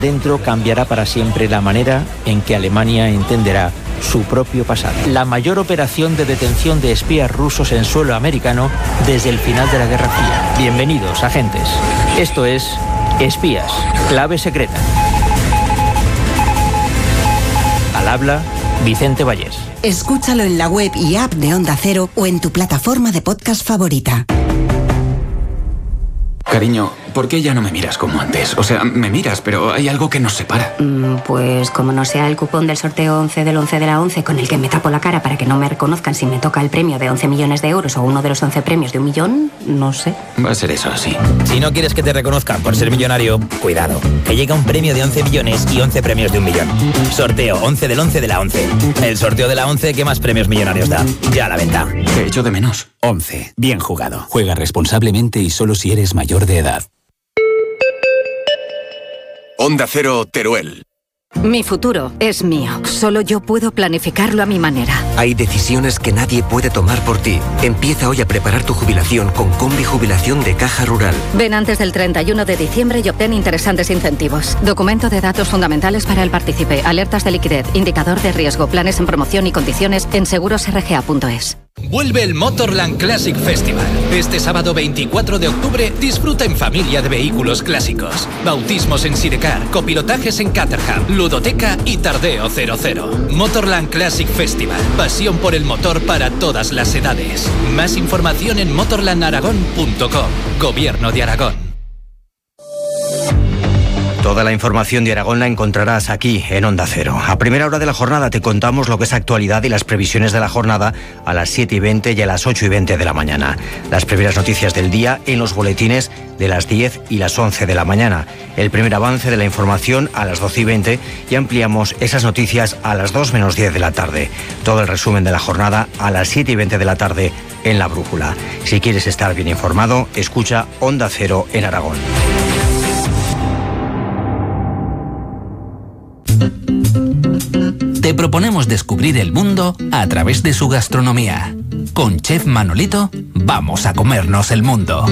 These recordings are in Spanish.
Dentro cambiará para siempre la manera en que Alemania entenderá su propio pasado. La mayor operación de detención de espías rusos en suelo americano desde el final de la Guerra Fría. Bienvenidos, agentes. Esto es Espías, clave secreta. Al habla, Vicente Vallés. Escúchalo en la web y app de Onda Cero o en tu plataforma de podcast favorita. Cariño, ¿por qué ya no me miras como antes? O sea, me miras, pero hay algo que nos separa. Pues como no sea el cupón del sorteo 11 del 11 de la 11 con el que me tapo la cara para que no me reconozcan si me toca el premio de 11 millones de euros o uno de los 11 premios de 1 millón, no sé. Va a ser eso así. Si no quieres que te reconozcan por ser millonario, cuidado, que llega un premio de 11 millones y 11 premios de 1 millón. Sorteo 11 del 11 de la 11. El sorteo de la 11 que más premios millonarios da. Ya a la venta. Te echo de menos. 11. Bien jugado. Juega responsablemente y solo si eres mayor de edad. Onda Cero, Teruel. Mi futuro es mío. Solo yo puedo planificarlo a mi manera. Hay decisiones que nadie puede tomar por ti. Empieza hoy a preparar tu jubilación con Combi Jubilación de Caja Rural. Ven antes del 31 de diciembre y obtén interesantes incentivos. Documento de datos fundamentales para el partícipe. Alertas de liquidez. Indicador de riesgo. Planes en promoción y condiciones en segurosrga.es. Vuelve el Motorland Classic Festival. Este sábado 24 de octubre disfruta en familia de vehículos clásicos. Bautismos en Sidecar, copilotajes en Caterham, ludoteca y tardeo 00. Motorland Classic Festival. Pasión por el motor para todas las edades. Más información en motorlandaragón.com. Gobierno de Aragón. Toda la información de Aragón la encontrarás aquí, en Onda Cero. A primera hora de la jornada te contamos lo que es actualidad y las previsiones de la jornada a las 7:20 y a las 8:20 de la mañana. Las primeras noticias del día en los boletines de las 10 y las 11 de la mañana. El primer avance de la información a las 12:20 y ampliamos esas noticias a las 2 menos 10 de la tarde. Todo el resumen de la jornada a las 7:20 de la tarde en La Brújula. Si quieres estar bien informado, escucha Onda Cero en Aragón. Te proponemos descubrir el mundo a través de su gastronomía. Con Chef Manolito, vamos a comernos el mundo.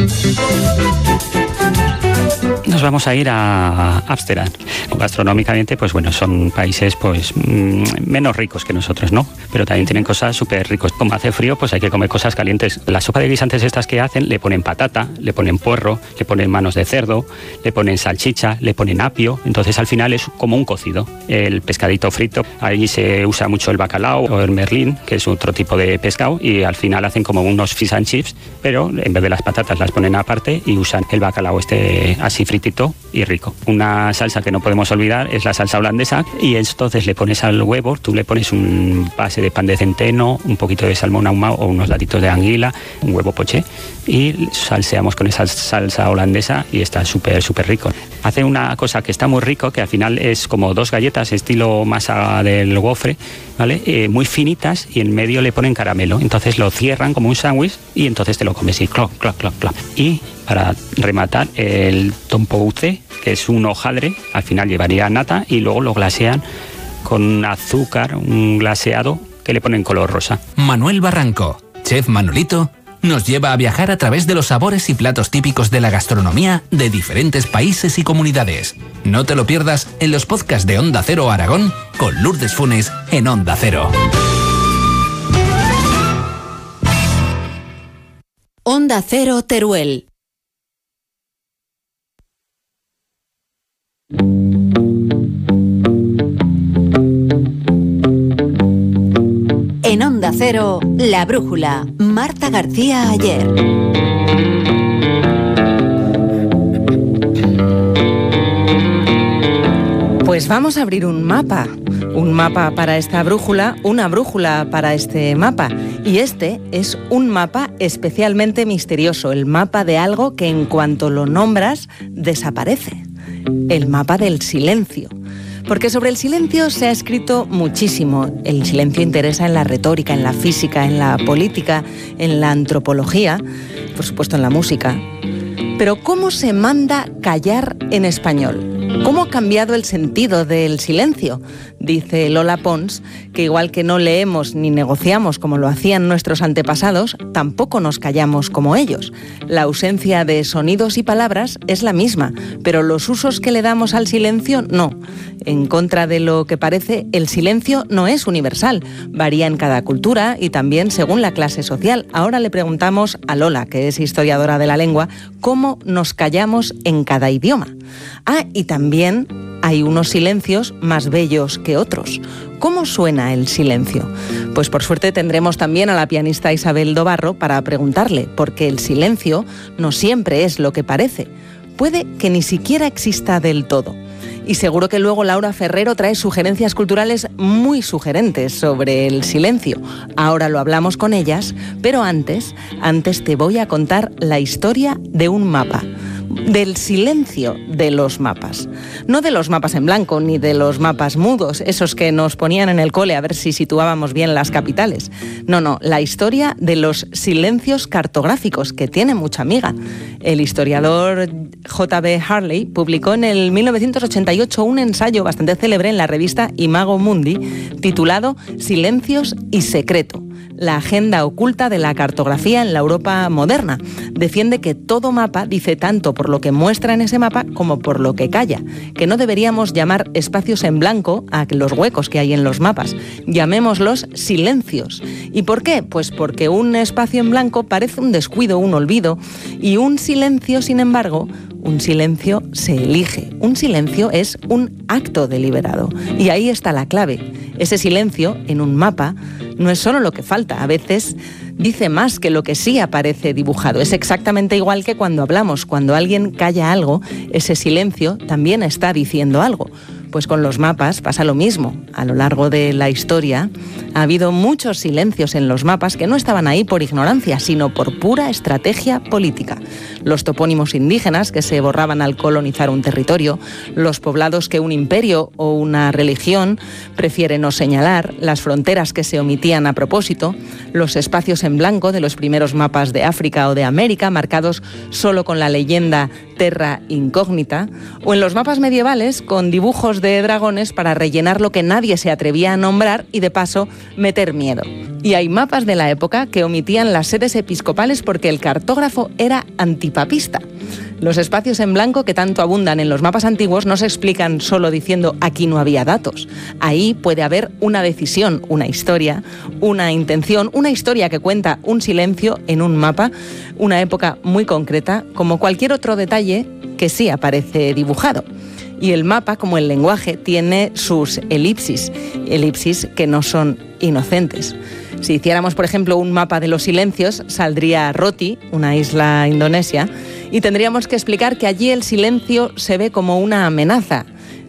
Nos vamos a ir a Ámsterdam. Gastronómicamente, pues bueno, son países pues menos ricos que nosotros, ¿no? Pero también tienen cosas súper ricos. Como hace frío, pues hay que comer cosas calientes. La sopa de guisantes estas que hacen, le ponen patata, le ponen puerro, le ponen manos de cerdo, le ponen salchicha, le ponen apio. Entonces al final es como un cocido. El pescadito frito, ahí se usa mucho el bacalao o el merlín, que es otro tipo de pescado, y al final hacen como unos fish and chips, pero en vez de las patatas las ponen aparte y usan el bacalao así fritito y rico. Una salsa que no podemos olvidar es la salsa holandesa, y entonces le pones al huevo, tú le pones un base de pan de centeno, un poquito de salmón ahumado o unos latitos de anguila, un huevo poché, y salseamos con esa salsa holandesa y está súper rico. Hace una cosa que está muy rico, que al final es como 2 galletas estilo masa del gofre, ¿vale? Muy finitas, y en medio le ponen caramelo. Entonces lo cierran como un sándwich y entonces te lo comes y cloc, cloc, cloc, cloc. Y para rematar, el tompouce, que es un hojaldre, al final llevaría nata y luego lo glasean con azúcar, un glaseado que le ponen color rosa. Manuel Barranco, Chef Manolito, nos lleva a viajar a través de los sabores y platos típicos de la gastronomía de diferentes países y comunidades. No te lo pierdas en los podcasts de Onda Cero Aragón con Lourdes Funes en Onda Cero. Onda Cero Teruel. En Onda Cero, La Brújula, Marta García Ayer. Pues vamos a abrir un mapa para esta brújula, una brújula para este mapa. Y este es un mapa especialmente misterioso, el mapa de algo que en cuanto lo nombras, desaparece. El mapa del silencio. Porque sobre el silencio se ha escrito muchísimo. El silencio interesa en la retórica, en la física, en la política, en la antropología, por supuesto en la música. Pero ¿cómo se manda callar en español? ¿Cómo ha cambiado el sentido del silencio? Dice Lola Pons que igual que no leemos ni negociamos como lo hacían nuestros antepasados, tampoco nos callamos como ellos. La ausencia de sonidos y palabras es la misma, pero los usos que le damos al silencio no. En contra de lo que parece, el silencio no es universal, varía en cada cultura y también según la clase social. Ahora le preguntamos a Lola, que es historiadora de la lengua, cómo nos callamos en cada idioma. Y también hay unos silencios más bellos que otros. ¿Cómo suena el silencio? Pues por suerte tendremos también a la pianista Isabel Dobarro para preguntarle, porque el silencio no siempre es lo que parece. Puede que ni siquiera exista del todo. Y seguro que luego Laura Ferrero trae sugerencias culturales muy sugerentes sobre el silencio. Ahora lo hablamos con ellas, pero antes te voy a contar la historia de un mapa. Del silencio de los mapas. No de los mapas en blanco ni de los mapas mudos, esos que nos ponían en el cole a ver si situábamos bien las capitales. No, la historia de los silencios cartográficos, que tiene mucha miga. El historiador J.B. Harley publicó en el 1988 un ensayo bastante célebre en la revista Imago Mundi titulado Silencios y secreto. La agenda oculta de la cartografía en la Europa moderna. Defiende que todo mapa dice tanto por lo que muestra en ese mapa como por lo que calla, que no deberíamos llamar espacios en blanco a los huecos que hay en los mapas, llamémoslos silencios. ¿Y por qué? Pues porque un espacio en blanco parece un descuido, un olvido, y un silencio, sin embargo, un silencio se elige. Un silencio es un acto deliberado. Y ahí está la clave. Ese silencio, en un mapa, no es solo lo que falta. A veces dice más que lo que sí aparece dibujado. Es exactamente igual que cuando hablamos. Cuando alguien calla algo, ese silencio también está diciendo algo. Pues con los mapas pasa lo mismo. A lo largo de la historia ha habido muchos silencios en los mapas que no estaban ahí por ignorancia, sino por pura estrategia política. Los topónimos indígenas que se borraban al colonizar un territorio, los poblados que un imperio o una religión prefiere no señalar, las fronteras que se omitían a propósito, los espacios en blanco de los primeros mapas de África o de América, marcados solo con la leyenda Terra Incógnita, o en los mapas medievales con dibujos de dragones para rellenar lo que nadie se atrevía a nombrar y de paso meter miedo. Y hay mapas de la época que omitían las sedes episcopales porque el cartógrafo era antipapista. Los espacios en blanco que tanto abundan en los mapas antiguos no se explican solo diciendo aquí no había datos. Ahí puede haber una decisión, una historia, una intención, una historia que cuenta un silencio en un mapa, una época muy concreta, como cualquier otro detalle que sí aparece dibujado. Y el mapa, como el lenguaje, tiene sus elipsis que no son inocentes. Si hiciéramos, por ejemplo, un mapa de los silencios, saldría Roti, una isla indonesia, y tendríamos que explicar que allí el silencio se ve como una amenaza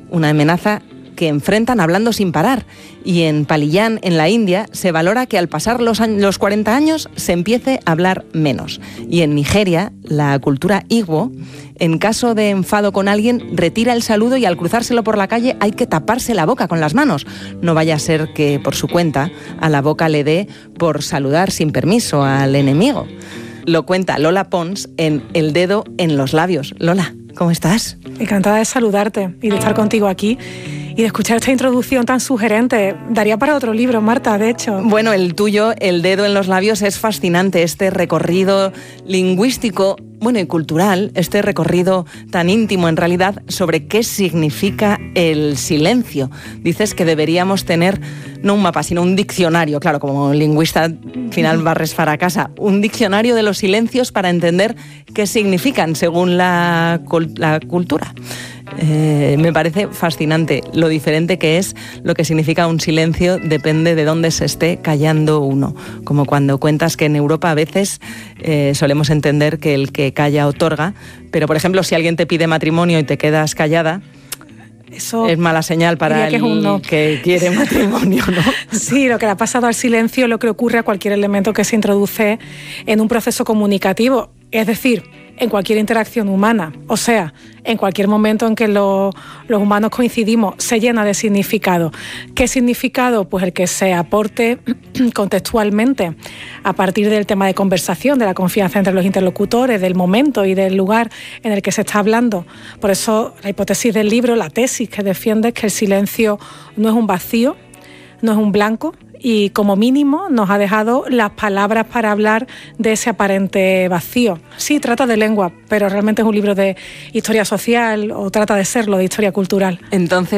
que enfrentan hablando sin parar. Y en Palillán, en la India, se valora que al pasar los 40 años se empiece a hablar menos. Y en Nigeria, la cultura Igbo, en caso de enfado con alguien, retira el saludo y al cruzárselo por la calle hay que taparse la boca con las manos. No vaya a ser que, por su cuenta, a la boca le dé por saludar sin permiso al enemigo. Lo cuenta Lola Pons en El dedo en los labios. Lola, ¿cómo estás? Encantada de saludarte y de estar contigo aquí y de escuchar esta introducción tan sugerente. Daría para otro libro, Marta, de hecho. Bueno, el tuyo, El dedo en los labios, es fascinante. Este recorrido lingüístico, y cultural, este recorrido tan íntimo en realidad sobre qué significa el silencio. Dices que deberíamos tener no un mapa, sino un diccionario. Claro, como lingüista al final barres para casa. Un diccionario de los silencios para entender qué significan según la cultura. Me parece fascinante lo diferente que es. Lo que significa un silencio depende de dónde se esté callando uno, como cuando cuentas que en Europa a veces solemos entender que el que calla otorga, pero por ejemplo si alguien te pide matrimonio y te quedas callada, eso es mala señal para el que quiere matrimonio, ¿no? Sí, lo que le ha pasado al silencio, lo que ocurre a cualquier elemento que se introduce en un proceso comunicativo, es decir, en cualquier interacción humana, o sea, en cualquier momento en que los humanos coincidimos, se llena de significado. ¿Qué significado? Pues el que se aporte contextualmente a partir del tema de conversación, de la confianza entre los interlocutores, del momento y del lugar en el que se está hablando. Por eso la hipótesis del libro, la tesis que defiende es que el silencio no es un vacío, no es un blanco, y como mínimo nos ha dejado las palabras para hablar de ese aparente vacío. Sí, trata de lengua, pero realmente es un libro de historia social, o trata de serlo, de historia cultural. Entonces,